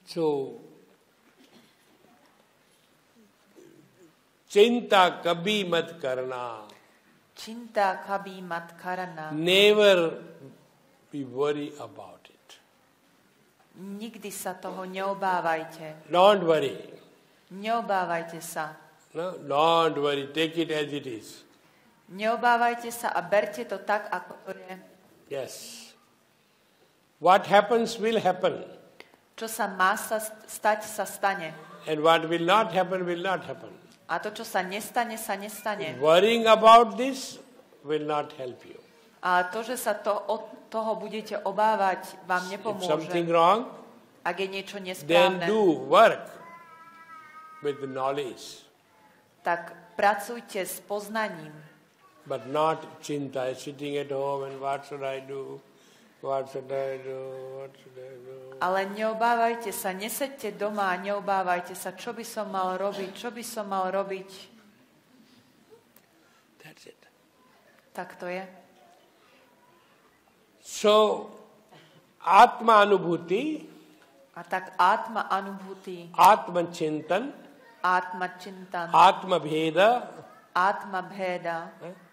So, चिंता कभी मत करना. Chinta kabhi mat karana. Never be worried about it. Nikdy sa toho neobávajte. Don't worry. Neobávajte sa. No, don't worry. Take it as it is. Neobávajte sa a berte to tak, ako to je. Yes. What happens will happen. Čo sa má stať, sa stane. And what will not happen will not happen. A to, čo sa nestane, sa nestane. Worrying about this will not help you. A to, že sa od toho budete obávať, vám If nepomôže. something wrong, Ak je niečo then nesprávne, do work with the knowledge. tak pracujte s poznaním. But not chinta, sitting at home and what should I do? What should I do? What should I do? Ale neobávajte sa, neseďte doma a neobávajte sa, čo by som mal robiť, čo by som mal robiť. That's it. Tak to je. So, Atma Anubhuti, A tak Atma Anubhuti, Atma Chintan, Atma Chintan, Atma Bheda, Atma Bheda,